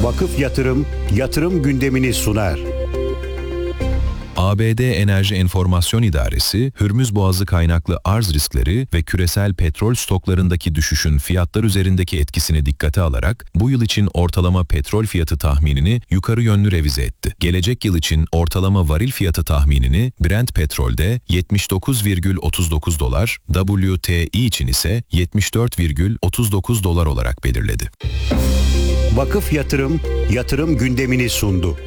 Vakıf Yatırım, yatırım gündemini sunar. ABD Enerji Enformasyon İdaresi, Hürmüz Boğazı kaynaklı arz riskleri ve küresel petrol stoklarındaki düşüşün fiyatlar üzerindeki etkisini dikkate alarak bu yıl için ortalama petrol fiyatı tahminini yukarı yönlü revize etti. Gelecek yıl için ortalama varil fiyatı tahminini Brent petrolde 79,39 dolar, WTI için ise 74,39 dolar olarak belirledi. Vakıf Yatırım, yatırım gündemini sundu.